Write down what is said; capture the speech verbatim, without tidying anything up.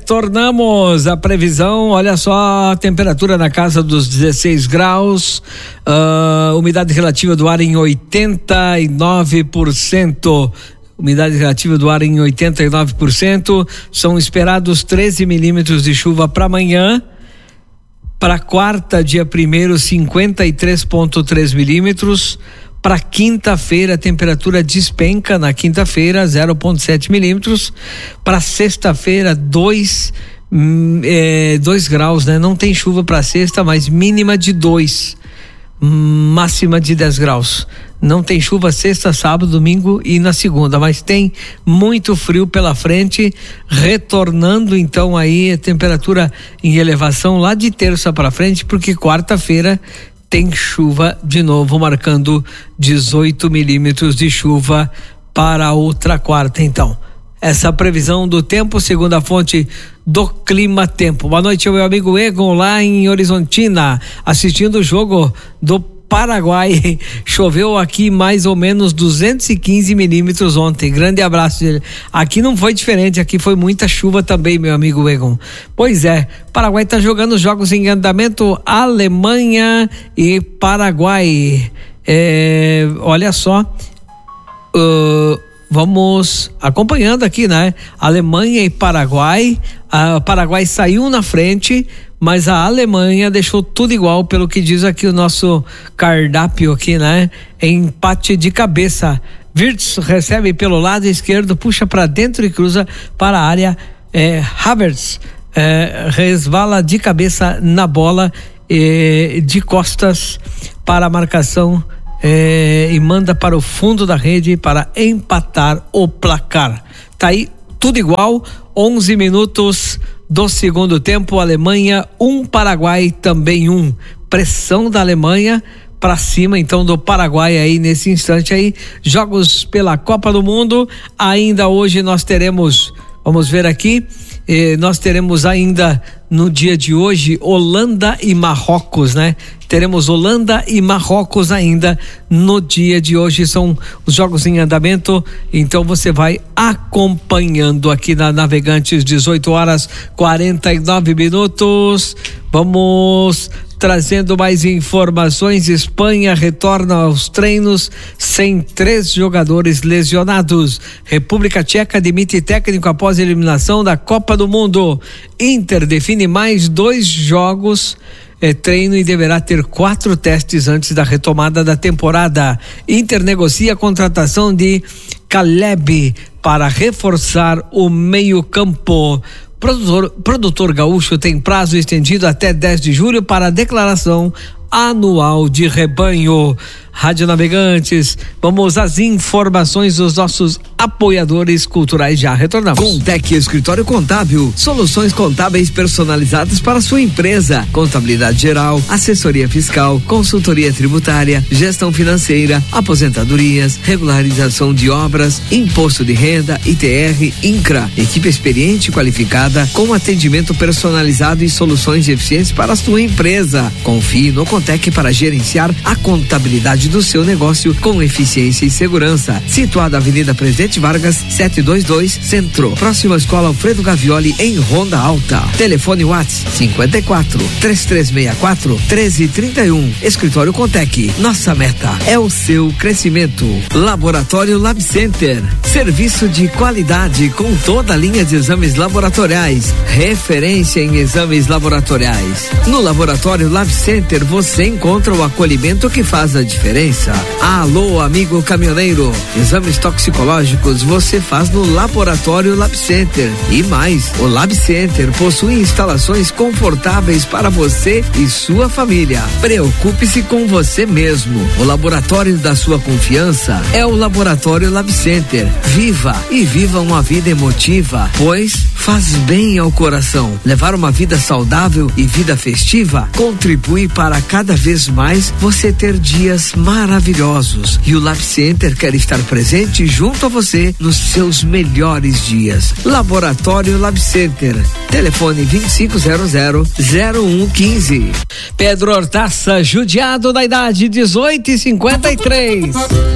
Retornamos à previsão, olha só, a temperatura na casa dos dezesseis graus, uh, umidade relativa do ar em oitenta e nove por cento. Umidade relativa do ar em oitenta e nove por cento. São esperados treze milímetros de chuva para amanhã. Para quarta, dia primeiro, cinquenta e três vírgula três milímetros. Para quinta-feira, a temperatura despenca na quinta-feira, zero vírgula sete milímetros. Para sexta-feira, dois, é, dois graus, né? Não tem chuva para sexta, mas mínima de dois, máxima de dez graus. Não tem chuva sexta, sábado, domingo e na segunda, mas tem muito frio pela frente, retornando então aí a temperatura em elevação lá de terça para frente, porque quarta-feira tem chuva de novo, marcando dezoito milímetros de chuva para a outra quarta. Então, essa previsão do tempo, segundo a fonte do Clima Tempo. Boa noite, meu amigo Egon, lá em Horizontina, assistindo o jogo do Paraguai. Choveu aqui mais ou menos duzentos e quinze milímetros ontem. Grande abraço. Aqui não foi diferente, aqui foi muita chuva também, meu amigo Egon. Pois é, Paraguai está jogando os jogos em andamento, Alemanha e Paraguai. É, olha só, uh, vamos acompanhando aqui, né? Alemanha e Paraguai. O Paraguai saiu na frente, mas a Alemanha deixou tudo igual, pelo que diz aqui o nosso cardápio aqui, né? Empate de cabeça. Wirtz recebe pelo lado esquerdo, puxa para dentro e cruza para a área. É, Havertz é, resvala de cabeça na bola, é, de costas para a marcação, é, e manda para o fundo da rede para empatar o placar. Tá aí tudo igual, onze minutos do segundo tempo, Alemanha um, Paraguai também um. Pressão da Alemanha para cima então do Paraguai aí nesse instante aí. Jogos pela Copa do Mundo, ainda hoje nós teremos, vamos ver aqui, eh, nós teremos ainda no dia de hoje Holanda e Marrocos, né? Teremos Holanda e Marrocos ainda no dia de hoje, são os jogos em andamento, então você vai acompanhando aqui na Navegantes, dezoito horas quarenta e nove minutos. Vamos trazendo mais informações. Espanha retorna aos treinos sem três jogadores lesionados. República Tcheca demite técnico após a eliminação da Copa do Mundo. Inter define mais dois jogos É, treino e deverá ter quatro testes antes da retomada da temporada. Inter negocia a contratação de Caleb para reforçar o meio-campo. Produtor, produtor gaúcho tem prazo estendido até dez de julho para a declaração anual de rebanho. Rádio Navegantes, vamos às informações dos nossos apoiadores culturais, já retornamos. Contec Escritório Contábil, soluções contábeis personalizadas para sua empresa, contabilidade geral, assessoria fiscal, consultoria tributária, gestão financeira, aposentadorias, regularização de obras, imposto de renda, I T R, INCRA, equipe experiente e qualificada com atendimento personalizado e soluções eficientes para a sua empresa. Confie no Contec para gerenciar a contabilidade do seu negócio com eficiência e segurança. Situado na Avenida Presidente Vargas, setecentos e vinte e dois, Centro. Próxima Escola Alfredo Gavioli, em Ronda Alta. Telefone WhatsApp cinquenta e quatro, três três seis quatro, treze trinta e um. Escritório Contec. Nossa meta é o seu crescimento. Laboratório Lab Center. Serviço de qualidade com toda a linha de exames laboratoriais. Referência em exames laboratoriais. No Laboratório Lab Center você encontra o acolhimento que faz a diferença. Alô, amigo caminhoneiro, exames toxicológicos você faz no Laboratório Lab Center. E mais, o Lab Center possui instalações confortáveis para você e sua família. Preocupe-se com você mesmo. O laboratório da sua confiança é o Laboratório Lab Center. Viva e viva uma vida emotiva, pois faz bem ao coração. Levar uma vida saudável e vida festiva contribui para cada vez mais você ter dias maravilhosos. E o Lab Center quer estar presente junto a você nos seus melhores dias. Laboratório Lab Center. Telefone vinte e cinco zero zero, zero um um cinco. Pedro Hortaça, judiado da idade, dezoito e cinquenta e três.